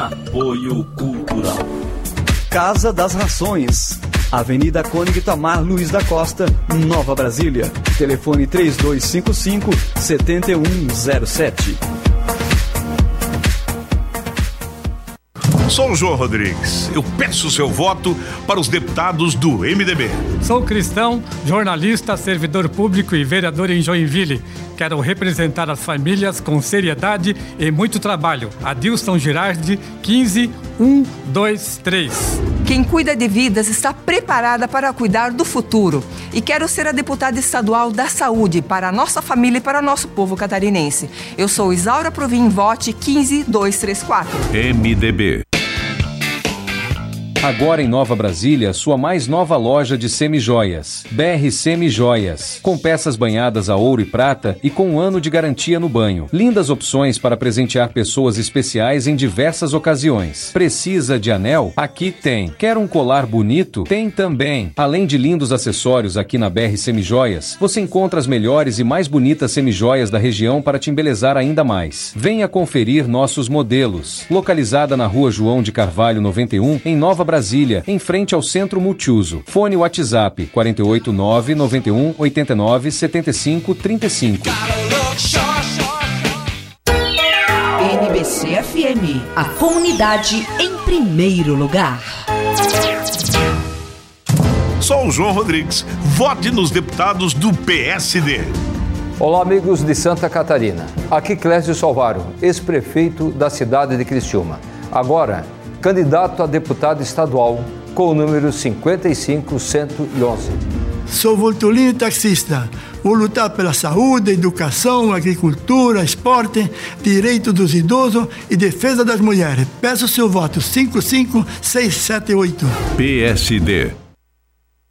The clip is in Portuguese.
Apoio Cultural. Casa das Rações, Avenida Cônigo Itamar Luiz da Costa, Nova Brasília. Telefone 3255-7107. Sou o João Rodrigues. Eu peço o seu voto para os deputados do MDB. Sou cristão, jornalista, servidor público e vereador em Joinville. Quero representar as famílias com seriedade e muito trabalho. Adilson Girardi, 15123. Quem cuida de vidas está preparada para cuidar do futuro. E quero ser a deputada estadual da saúde para a nossa família e para o nosso povo catarinense. Eu sou Isaura Provim, vote 15234. MDB. Agora em Nova Brasília, sua mais nova loja de semijoias, BR Semijoias, com peças banhadas a ouro e prata e com 1 ano de garantia no banho. Lindas opções para presentear pessoas especiais em diversas ocasiões. Precisa de anel? Aqui tem. Quer um colar bonito? Tem também. Além de lindos acessórios aqui na BR Semijoias, você encontra as melhores e mais bonitas semijoias da região para te embelezar ainda mais. Venha conferir nossos modelos. Localizada na Rua João de Carvalho 91, em Nova Brasília, em frente ao Centro Multiuso. Fone WhatsApp 489-9189-7535. NBC FM, a comunidade em primeiro lugar. Sou o João Rodrigues. Vote nos deputados do PSD. Olá, amigos de Santa Catarina. Aqui Clésio Salvaro, ex-prefeito da cidade de Criciúma. Agora, candidato a deputado estadual com o número 55111. Sou Voltolino taxista. Vou lutar pela saúde, educação, agricultura, esporte, direito dos idosos e defesa das mulheres. Peço seu voto 55678. PSD.